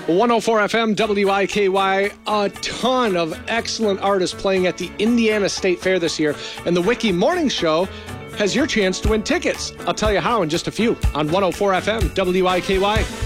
104 FM, WIKY, a ton of excellent artists playing at the Indiana State Fair this year. And the Wiki Morning Show has your chance to win tickets. I'll tell you how in just a few on 104 FM, WIKY.